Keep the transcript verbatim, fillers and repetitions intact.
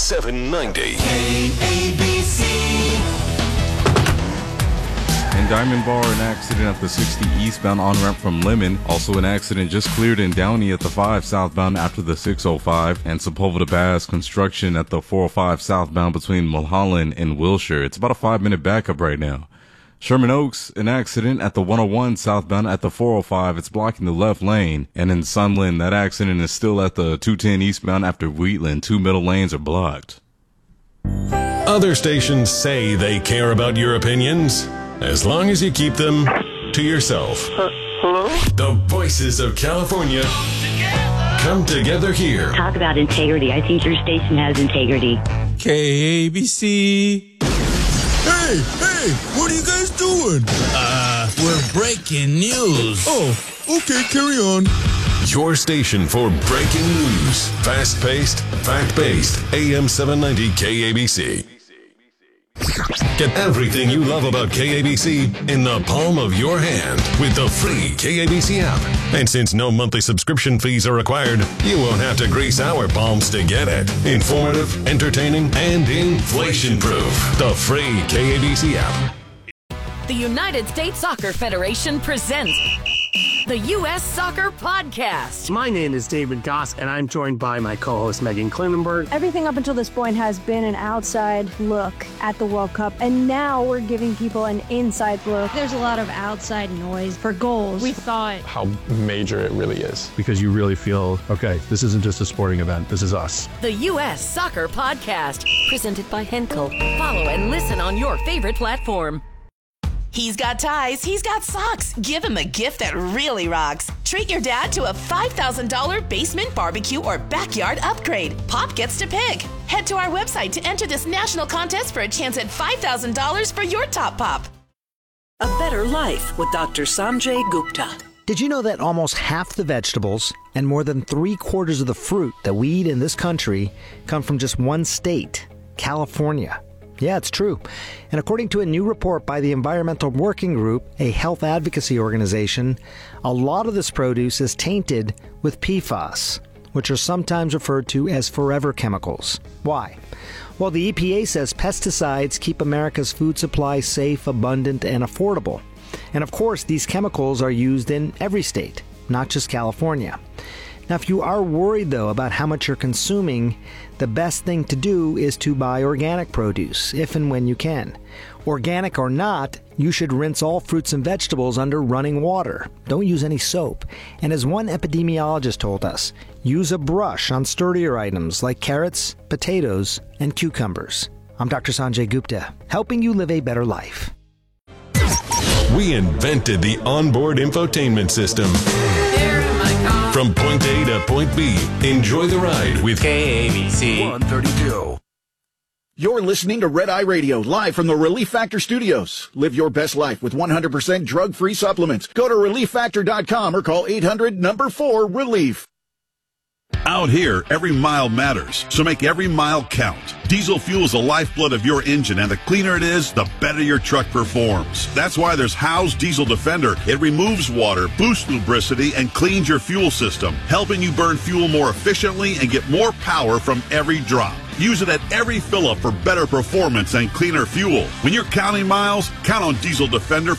seven ninety. K A B C. In Diamond Bar, an accident at the sixty eastbound on-ramp from Lemon. Also an accident just cleared in Downey at the five southbound after the six oh five. And Sepulveda Bass, construction at the four oh five southbound between Mulholland and Wilshire. It's about a five-minute backup right now. Sherman Oaks, an accident at the one oh one southbound at the four oh five. It's blocking the left lane. And in Sunland, that accident is still at the two ten eastbound after Wheatland. Two middle lanes are blocked. Other stations say they care about your opinions, as long as you keep them to yourself. Uh, hello? The voices of California come together here. Talk about integrity. I think your station has integrity. K A B C. Hey, hey, what are you guys doing? Uh, we're breaking news. Oh, okay, carry on. Your station for breaking news. Fast-paced, fact-based. A M seven ninety K A B C. Get everything you love about K A B C in the palm of your hand with the free K A B C app. And since no monthly subscription fees are required, you won't have to grease our palms to get it. Informative, entertaining, and inflation-proof. The free K A B C app. The United States Soccer Federation presents the U S Soccer Podcast. My name is David Goss, and I'm joined by my co-host Megan Klinenberg. Everything up until this point has been an outside look at the World Cup, and now we're giving people an inside look. There's a lot of outside noise for goals. We thought how major it really is. Because you really feel, okay, this isn't just a sporting event, this is us. The U S Soccer Podcast, presented by Henkel. Follow and listen on your favorite platform. He's got ties, he's got socks. Give him a gift that really rocks. Treat your dad to a five thousand dollars basement barbecue or backyard upgrade. Pop gets to pick. Head to our website to enter this national contest for a chance at five thousand dollars for your top pop. A Better Life with Doctor Sanjay Gupta. Did you know that almost half the vegetables and more than three quarters of the fruit that we eat in this country come from just one state, California? Yeah, it's true. And according to a new report by the Environmental Working Group, a health advocacy organization, a lot of this produce is tainted with P FAS, which are sometimes referred to as forever chemicals. Why? Well, the E P A says pesticides keep America's food supply safe, abundant, and affordable. And of course, these chemicals are used in every state, not just California. Now, if you are worried, though, about how much you're consuming, the best thing to do is to buy organic produce, if and when you can. Organic or not, you should rinse all fruits and vegetables under running water. Don't use any soap. And as one epidemiologist told us, use a brush on sturdier items like carrots, potatoes, and cucumbers. I'm Doctor Sanjay Gupta, helping you live a better life. We invented the onboard infotainment system. From point A to point B, enjoy the ride with K A B C one thirty-two. You're listening to Red Eye Radio, live from the Relief Factor Studios. Live your best life with one hundred percent drug-free supplements. Go to relief factor dot com or call eight hundred number four relief. Out here, every mile matters, so make every mile count. Diesel fuel is the lifeblood of your engine, and the cleaner it is, the better your truck performs. That's why there's Howe's Diesel Defender. It removes water, boosts lubricity, and cleans your fuel system, helping you burn fuel more efficiently and get more power from every drop. Use it at every fill-up for better performance and cleaner fuel. When you're counting miles, count on Diesel Defender